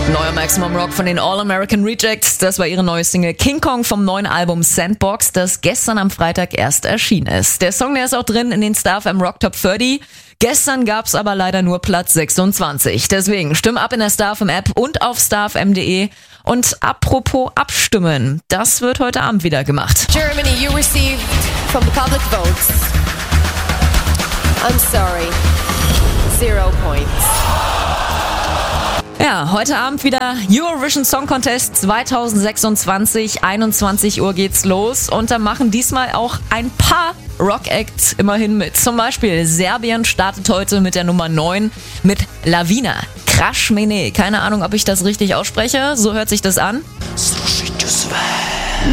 Neuer Maximum Rock von den All American Rejects. Das war ihre neue Single King Kong vom neuen Album Sandbox, das gestern am Freitag erst erschienen ist. Der Song, der ist auch drin in den Star FM Rock Top 30. Gestern gab's aber leider nur Platz 26. Deswegen stimm ab in der Star FM App und auf starfm.de. Und apropos abstimmen, das wird heute Abend wieder gemacht. Germany, you received from the public votes. I'm sorry. 0 points. Ja, heute Abend wieder Eurovision Song Contest 2026. 21 Uhr geht's los und da machen diesmal auch ein paar Rock-Acts immerhin mit. Zum Beispiel Serbien startet heute mit der Nummer 9 mit Lavina. Crash Mene. Keine Ahnung, ob ich das richtig ausspreche. So hört sich das an. Слушайте,